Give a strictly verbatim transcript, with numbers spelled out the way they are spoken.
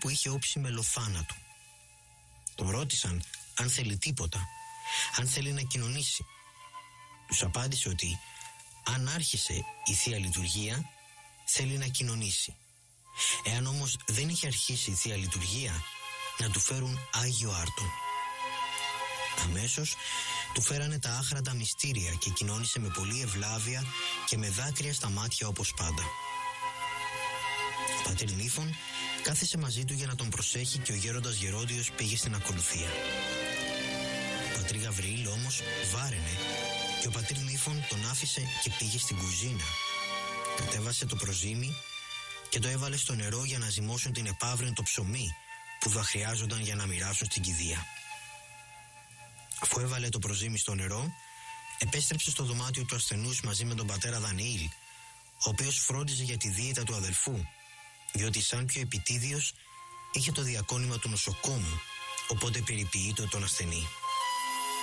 που είχε όψει μελοθάνατο. Τον ρώτησαν αν θέλει τίποτα, αν θέλει να κοινωνήσει. Τους απάντησε ότι αν άρχισε η Θεία Λειτουργία θέλει να κοινωνήσει. Εάν όμως δεν είχε αρχίσει η Θεία Λειτουργία, να του φέρουν Άγιο Άρτον. Αμέσως του φέρανε τα άχρατα μυστήρια και κοινώνησε με πολλή ευλάβεια και με δάκρυα στα μάτια όπως πάντα. Ο πατήρ Νίφων κάθισε μαζί του για να τον προσέχει και ο γέροντας Γερόντιος πήγε στην ακολουθία. Ο πατήρ Γαβριήλ όμως βάραινε και ο πατήρ Νίφων τον άφησε και πήγε στην κουζίνα. Κατέβασε το προζύμι και το έβαλε στο νερό για να ζυμώσουν την επαύριον το ψωμί που δαχριάζονταν για να μοιράσουν στην κηδεία. Αφού έβαλε το προζύμι στο νερό, επέστρεψε στο δωμάτιο του ασθενούς μαζί με τον πατέρα Δανιήλ, ο οποίος φρόντιζε για τη δίαιτα του αδελφού, διότι σαν πιο επιτίδιος είχε το διακόνημα του νοσοκόμου, οπότε περιποιείτο τον ασθενή.